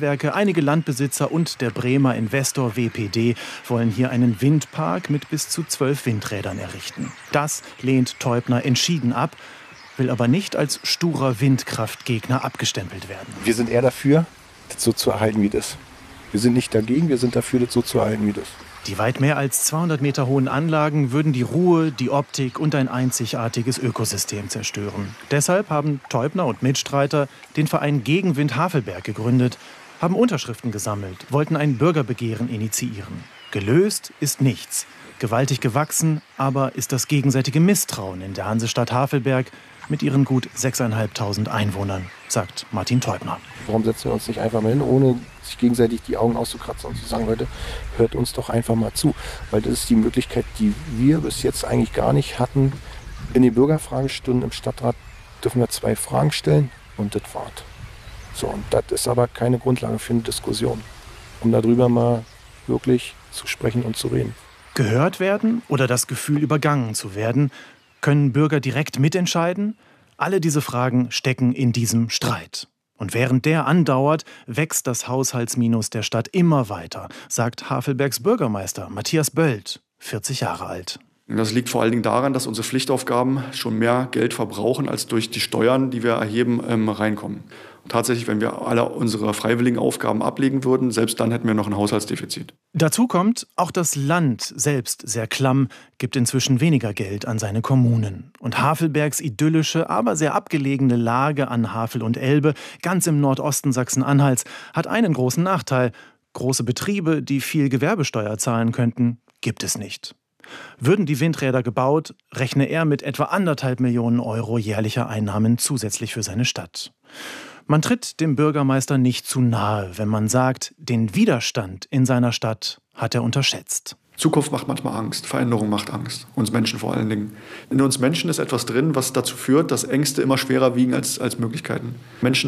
Stadtwerke, einige Landbesitzer und der Bremer Investor WPD wollen hier einen Windpark mit bis zu 12 Windrädern errichten. Das lehnt Teubner entschieden ab, will aber nicht als sturer Windkraftgegner abgestempelt werden. Wir sind eher dafür, das so zu erhalten, wie das. Wir sind nicht dagegen, wir sind dafür, das so zu erhalten, wie das. Die weit mehr als 200 Meter hohen Anlagen würden die Ruhe, die Optik und ein einzigartiges Ökosystem zerstören. Deshalb haben Teubner und Mitstreiter den Verein Gegenwind Havelberg gegründet, haben Unterschriften gesammelt, wollten ein Bürgerbegehren initiieren. Gelöst ist nichts. Gewaltig gewachsen aber ist das gegenseitige Misstrauen in der Hansestadt Havelberg mit ihren gut 6.500 Einwohnern, sagt Martin Teubner. Warum setzen wir uns nicht einfach mal hin, ohne sich gegenseitig die Augen auszukratzen und zu sagen, Leute, hört uns doch einfach mal zu. Weil das ist die Möglichkeit, die wir bis jetzt eigentlich gar nicht hatten. In den Bürgerfragestunden im Stadtrat dürfen wir 2 Fragen stellen und das war's. So, und das ist aber keine Grundlage für eine Diskussion, um darüber mal wirklich zu sprechen und zu reden. Gehört werden oder das Gefühl, übergangen zu werden? Können Bürger direkt mitentscheiden? Alle diese Fragen stecken in diesem Streit. Und während der andauert, wächst das Haushaltsminus der Stadt immer weiter, sagt Havelbergs Bürgermeister Matthias Böld, 40 Jahre alt. Das liegt vor allen Dingen daran, dass unsere Pflichtaufgaben schon mehr Geld verbrauchen, als durch die Steuern, die wir erheben, reinkommen. Und tatsächlich, wenn wir alle unsere freiwilligen Aufgaben ablegen würden, selbst dann hätten wir noch ein Haushaltsdefizit. Dazu kommt, auch das Land selbst sehr klamm, gibt inzwischen weniger Geld an seine Kommunen. Und Havelbergs idyllische, aber sehr abgelegene Lage an Havel und Elbe, ganz im Nordosten Sachsen-Anhalts, hat einen großen Nachteil. Große Betriebe, die viel Gewerbesteuer zahlen könnten, gibt es nicht. Würden die Windräder gebaut, rechne er mit etwa 1,5 Millionen Euro jährlicher Einnahmen zusätzlich für seine Stadt. Man tritt dem Bürgermeister nicht zu nahe, wenn man sagt, den Widerstand in seiner Stadt hat er unterschätzt. Zukunft macht manchmal Angst, Veränderung macht Angst, uns Menschen vor allen Dingen. In uns Menschen ist etwas drin, was dazu führt, dass Ängste immer schwerer wiegen als Möglichkeiten. Menschen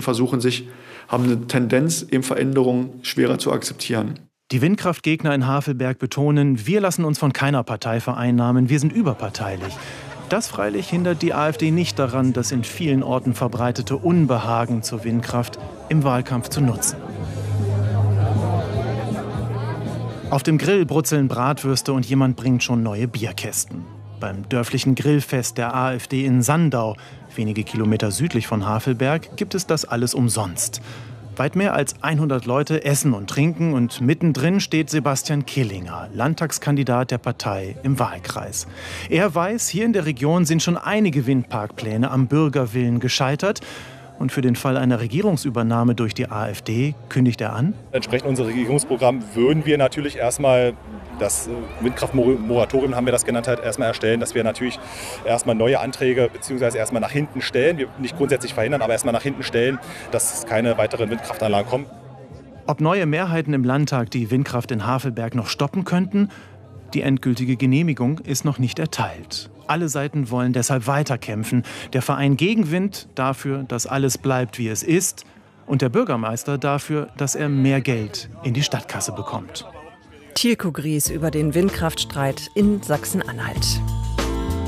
haben eine Tendenz, eben Veränderungen schwerer zu akzeptieren. Die Windkraftgegner in Havelberg betonen, wir lassen uns von keiner Partei vereinnahmen, wir sind überparteilich. Das freilich hindert die AfD nicht daran, das in vielen Orten verbreitete Unbehagen zur Windkraft im Wahlkampf zu nutzen. Auf dem Grill brutzeln Bratwürste und jemand bringt schon neue Bierkästen. Beim dörflichen Grillfest der AfD in Sandau, wenige Kilometer südlich von Havelberg, gibt es das alles umsonst. Weit mehr als 100 Leute essen und trinken und mittendrin steht Sebastian Killinger, Landtagskandidat der Partei im Wahlkreis. Er weiß, hier in der Region sind schon einige Windparkpläne am Bürgerwillen gescheitert. Und für den Fall einer Regierungsübernahme durch die AfD kündigt er an: Entsprechend unserem Regierungsprogramm würden wir natürlich erstmal das Windkraftmoratorium, haben wir das genannt, erstmal erstellen, dass wir natürlich erstmal neue Anträge bzw. erstmal nach hinten stellen. Wir nicht grundsätzlich verhindern, aber erstmal nach hinten stellen, dass keine weiteren Windkraftanlagen kommen. Ob neue Mehrheiten im Landtag die Windkraft in Havelberg noch stoppen könnten? Die endgültige Genehmigung ist noch nicht erteilt. Alle Seiten wollen deshalb weiterkämpfen. Der Verein Gegenwind dafür, dass alles bleibt, wie es ist. Und der Bürgermeister dafür, dass er mehr Geld in die Stadtkasse bekommt. Tilko Gries über den Windkraftstreit in Sachsen-Anhalt.